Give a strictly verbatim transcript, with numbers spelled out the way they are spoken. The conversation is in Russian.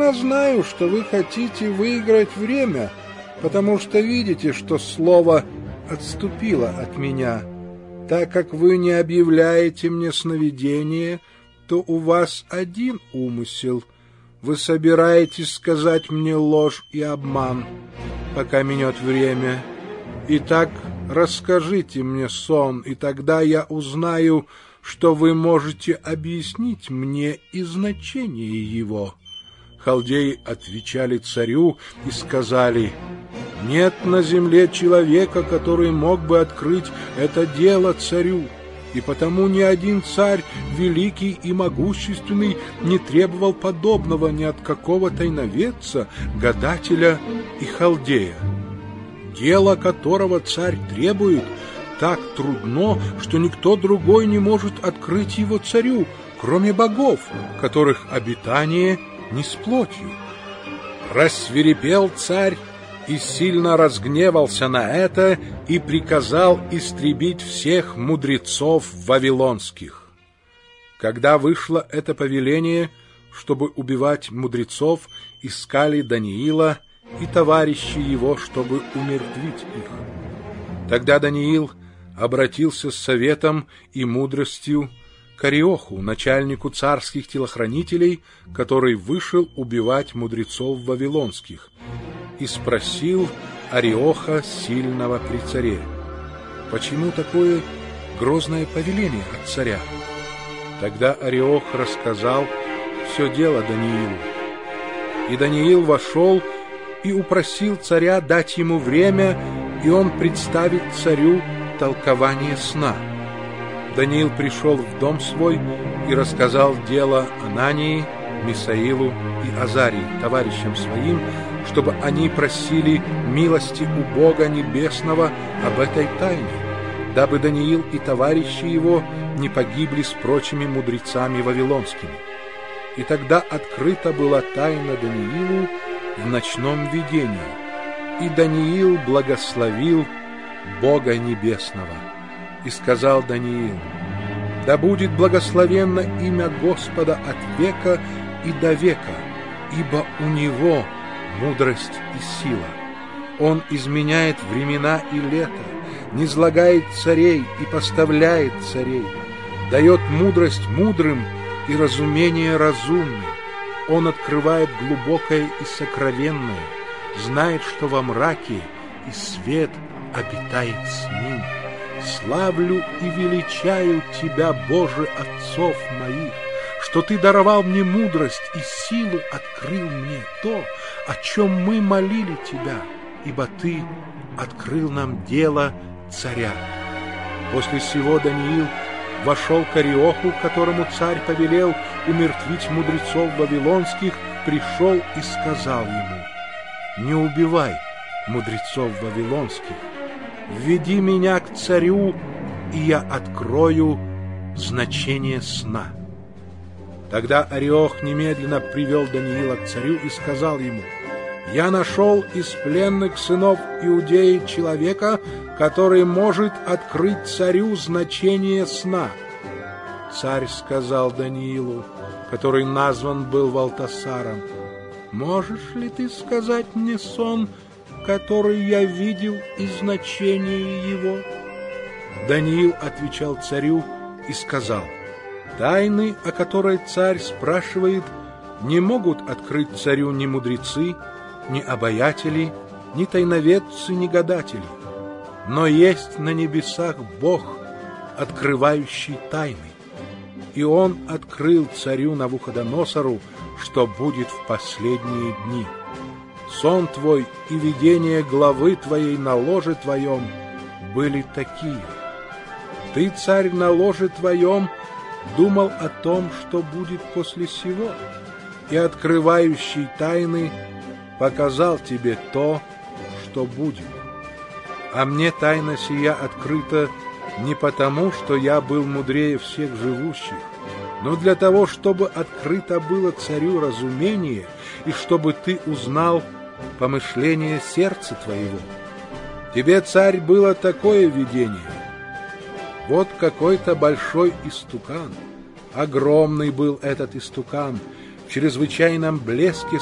прекрасно знаю, что вы хотите выиграть время, потому что видите, что слово отступило от меня. Так как вы не объявляете мне сновидение, то у вас один умысел. Вы собираетесь сказать мне ложь и обман, пока минет время. Итак, расскажите мне сон, и тогда я узнаю, что вы можете объяснить мне и значение его». Халдеи отвечали царю и сказали: «Нет на земле человека, который мог бы открыть это дело царю, и потому ни один царь, великий и могущественный, не требовал подобного ни от какого тайноведца, гадателя и халдея. Дело, которого царь требует, так трудно, что никто другой не может открыть его царю, кроме богов, которых обитание не с плотью». Рассвирепел царь и сильно разгневался на это и приказал истребить всех мудрецов вавилонских. Когда вышло это повеление, чтобы убивать мудрецов, искали Даниила и товарищи его, чтобы умертвить их. Тогда Даниил обратился с советом и мудростью к Ариоху, начальнику царских телохранителей, который вышел убивать мудрецов вавилонских, и спросил Ариоха, сильного при царе: «Почему такое грозное повеление от царя?» Тогда Ариох рассказал все дело Даниилу. И Даниил вошел и упросил царя дать ему время, и он представит царю толкование сна. Даниил пришел в дом свой и рассказал дело Анании, Мисаилу и Азарии, товарищам своим, чтобы они просили милости у Бога Небесного об этой тайне, дабы Даниил и товарищи его не погибли с прочими мудрецами вавилонскими. И тогда открыта была тайна Даниилу в ночном видении, и Даниил благословил Бога Небесного. И сказал Даниил: «Да будет благословенно имя Господа от века и до века, ибо у Него мудрость и сила. Он изменяет времена и лето, низлагает царей и поставляет царей, дает мудрость мудрым и разумение разумным. Он открывает глубокое и сокровенное, знает, что во мраке и свет обитает с ним. Славлю и величаю Тебя, Боже, отцов моих, что Ты даровал мне мудрость и силу, открыл мне то, о чем мы молили Тебя, ибо Ты открыл нам дело царя». После сего Даниил вошел к Ариоху, которому царь повелел умертвить мудрецов вавилонских, пришел и сказал ему: «Не убивай мудрецов вавилонских, введи меня к царю, и я открою значение сна». Тогда Ариох немедленно привел Даниила к царю и сказал ему: «Я нашел из пленных сынов Иудеи человека, который может открыть царю значение сна». Царь сказал Даниилу, который назван был Валтасаром: «Можешь ли ты сказать мне сон, который я видел, и значение его?» Даниил отвечал царю и сказал: «Тайны, о которой царь спрашивает, не могут открыть царю ни мудрецы, ни обаятели, ни тайноведцы, ни гадатели. Но есть на небесах Бог, открывающий тайны. И Он открыл царю Навуходоносору, что будет в последние дни. Сон твой и видение главы твоей на ложе твоем были такие. Ты, царь, на ложе твоем думал о том, что будет после сего, и открывающий тайны показал тебе то, что будет. А мне тайна сия открыта не потому, что я был мудрее всех живущих, но для того, чтобы открыто было царю разумение, и чтобы ты узнал помышление сердца твоего. Тебе, царь, было такое видение. Вот какой-то большой истукан, огромный был этот истукан, в чрезвычайном блеске